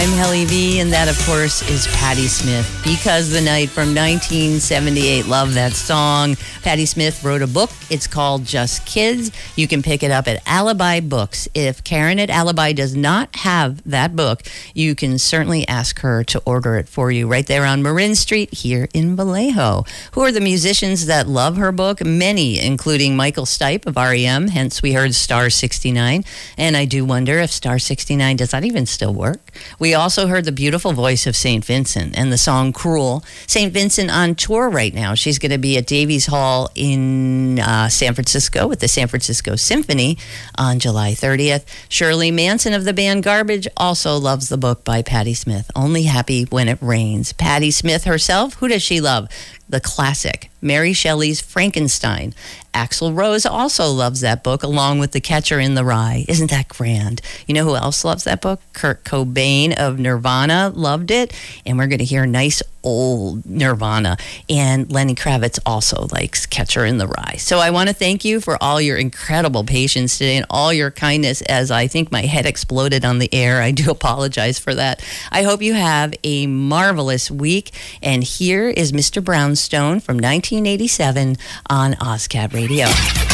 I'm Helly V, and that, of course, is Patti Smith. Because the Night from 1978. Love that song. Patti Smith wrote a book. It's called Just Kids. You can pick it up at Alibi Books. If Karen at Alibi does not have that book, you can certainly ask her to order it for you right there on Marin Street here in Vallejo. Who are the musicians that love her book? Many, including Michael Stipe of REM. Hence, we heard Star 69. And I do wonder if Star 69 does that even still work. We also heard the beautiful voice of St. Vincent and the song Cruel. St. Vincent on tour right now. She's going to be at Davies Hall in San Francisco with the San Francisco Symphony on July 30th. Shirley Manson of the band Garbage also loves the book by Patti Smith, Only Happy When It Rains. Patti Smith herself, who does she love? The classic, Mary Shelley's Frankenstein. Axl Rose also loves that book, along with The Catcher in the Rye. Isn't that grand? You know who else loves that book? Kurt Cobain of Nirvana loved it. And we're going to hear nice old Nirvana. And Lenny Kravitz also likes Catcher in the Rye. So I want to thank you for all your incredible patience today and all your kindness, as I think my head exploded on the air. I do apologize for that. I hope you have a marvelous week. And here is Mr. Brownstone from 1987 on OzCat Radio.